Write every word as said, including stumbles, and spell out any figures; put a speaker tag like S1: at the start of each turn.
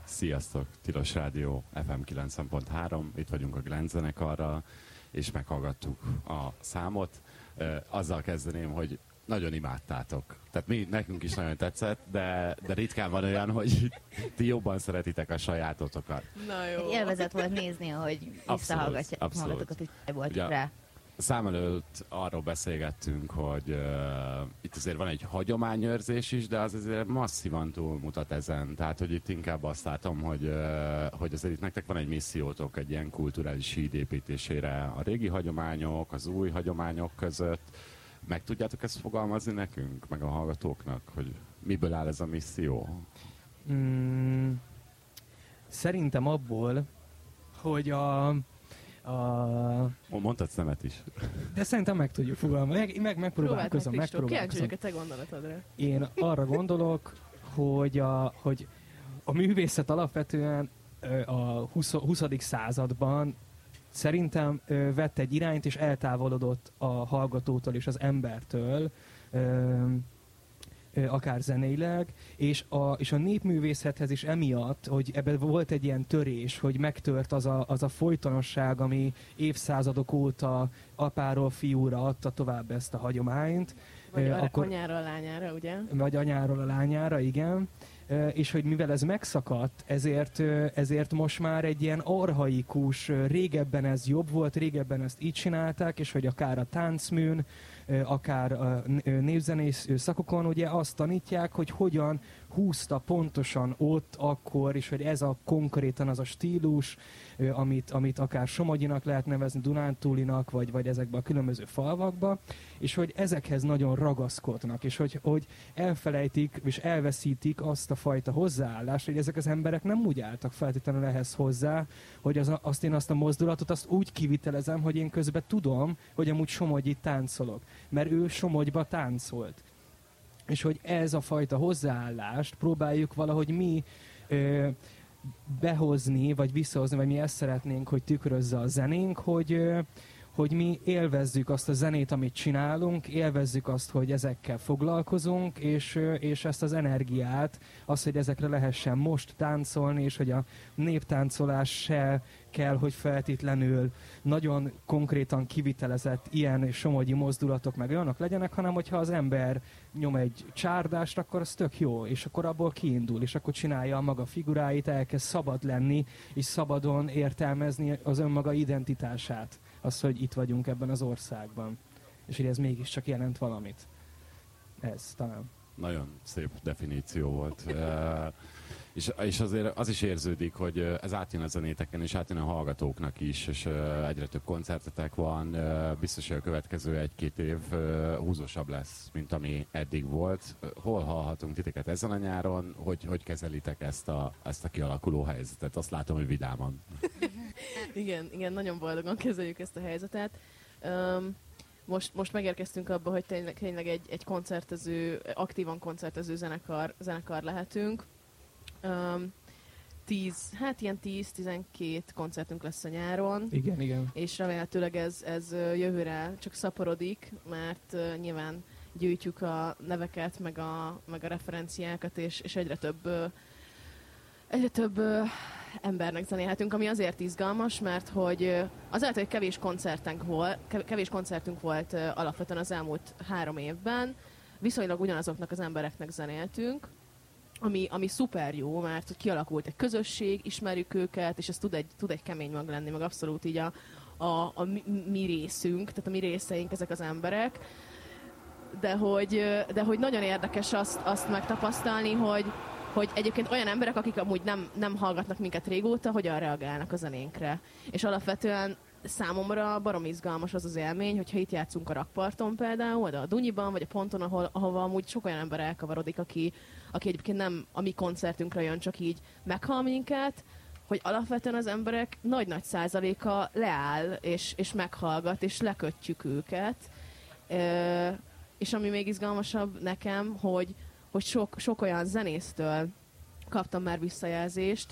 S1: Sziasztok! Tilos Rádió ef em kilencven pont három, itt vagyunk a Glenn zenekarral, és meghallgattuk a számot. Azzal kezdeném, hogy nagyon imádtátok. Tehát mi, nekünk is nagyon tetszett, de, de ritkán van olyan, hogy ti jobban szeretitek a sajátotokat.
S2: Na jó.
S3: Élvezet volt nézni, ahogy visszahallgatjátok magatokat, hogy voltak rá.
S1: Szám előtt arról beszélgettünk, hogy uh, itt azért van egy hagyományőrzés is, de az azért masszívan túlmutat ezen. Tehát, hogy itt inkább azt látom, hogy, uh, hogy azért itt nektek van egy missziótok egy ilyen kulturális híd építésére a régi hagyományok, az új hagyományok között. Meg tudjátok ezt fogalmazni nekünk, meg a hallgatóknak, hogy miből áll ez a misszió?
S4: Mm, szerintem abból, hogy a... A...
S1: Mondhatsz nemet is.
S4: De szerintem meg tudjuk fogalmazni. Meg, meg, megpróbálkozom, megpróbálkozom.
S2: Kíváncsi a te gondolatodra.
S4: Én arra gondolok, hogy a, hogy a művészet alapvetően a huszadik században szerintem vett egy irányt, és eltávolodott a hallgatótól és az embertől, akár zeneileg, és a, és a népművészethez is emiatt, hogy ebben volt egy ilyen törés, hogy megtört az a, az a folytonosság, ami évszázadok óta apáról fiúra adta tovább ezt a hagyományt.
S2: Vagy uh, akkor, anyára a lányára, ugye?
S4: Vagy anyáról a lányára, igen. Uh, és hogy mivel ez megszakadt, ezért, uh, ezért most már egy ilyen archaikus, uh, régebben ez jobb volt, régebben ezt így csinálták, és hogy akár a táncműn, akár a névzenész szakokon ugye azt tanítják, hogy hogyan húzta pontosan ott, akkor, és hogy ez a konkrétan az a stílus, amit, amit akár Somogyinak lehet nevezni, Dunántúlinak, vagy, vagy ezekben a különböző falvakba, és hogy ezekhez nagyon ragaszkodnak, és hogy, hogy elfelejtik, és elveszítik azt a fajta hozzáállást, hogy ezek az emberek nem úgy álltak feltétlenül ehhez hozzá, hogy az, azt én azt a mozdulatot azt úgy kivitelezem, hogy én közben tudom, hogy amúgy Somogyit táncolok, mert ő Somogyba táncolt. És hogy ez a fajta hozzáállást próbáljuk valahogy mi ö, behozni, vagy visszahozni, vagy mi ezt szeretnénk, hogy tükrözze a zenénk, hogy, ö, hogy mi élvezzük azt a zenét, amit csinálunk, élvezzük azt, hogy ezekkel foglalkozunk, és, ö, és ezt az energiát, azt, hogy ezekre lehessen most táncolni, és hogy a néptáncolás se kell, hogy feltétlenül nagyon konkrétan kivitelezett ilyen somogyi mozdulatok meg olyanok legyenek, hanem hogyha az ember nyom egy csárdást, akkor az tök jó, és akkor abból kiindul, és akkor csinálja a maga figuráit, elkezd szabad lenni, és szabadon értelmezni az önmaga identitását. Az, hogy itt vagyunk ebben az országban. És hogy ez mégiscsak jelent valamit. Ez talán.
S1: Nagyon szép definíció volt. uh, és, és azért az is érződik, hogy ez átjön a zenéteken, és átjön a hallgatóknak is, és uh, egyre több koncertetek van. Uh, biztos, hogy a következő egy-két év uh, húzósabb lesz, mint ami eddig volt. Uh, hol hallhatunk titeket ezen a nyáron? Hogy, hogy kezelitek ezt a, ezt a kialakuló helyzetet? Azt látom, hogy vidáman.
S2: igen, igen, nagyon boldogan kezeljük ezt a helyzetet. Um, Most, most megérkeztünk abba, hogy tényleg, tényleg egy, egy koncertező, aktívan koncertező zenekar, zenekar lehetünk. Um, tíz, hát ilyen tíz-tizenkét koncertünk lesz a nyáron.
S4: Igen, igen.
S2: És remélhetőleg ez, ez jövőre csak szaporodik, mert uh, nyilván gyűjtjük a neveket, meg a, meg a referenciákat, és, és egyre több, uh, egyre több uh, embernek zenélhetünk, ami azért izgalmas, mert hogy azért, hogy kevés koncertünk volt, kevés koncertünk volt alapvetően az elmúlt három évben, viszonylag ugyanazoknak az embereknek zenéltünk, ami, ami szuper jó, mert hogy kialakult egy közösség, ismerjük őket, és ez tud egy, tud egy kemény mag lenni, meg abszolút így a, a, a mi, mi részünk, tehát a mi részeink ezek az emberek, de hogy, de hogy nagyon érdekes azt, azt megtapasztalni, hogy hogy egyébként olyan emberek, akik amúgy nem, nem hallgatnak minket régóta, hogyan reagálnak a zenénkre. És alapvetően számomra barom izgalmas az az élmény, hogyha itt játszunk a rakparton például, de a Dunyiban, vagy a ponton, ahol, ahova amúgy sok olyan ember elkavarodik, aki, aki egyébként nem a mi koncertünkre jön, csak így meghal minket, hogy alapvetően az emberek nagy-nagy százaléka leáll, és, és meghallgat, és lekötjük őket. E, és ami még izgalmasabb nekem, hogy hogy sok, sok olyan zenésztől kaptam már visszajelzést,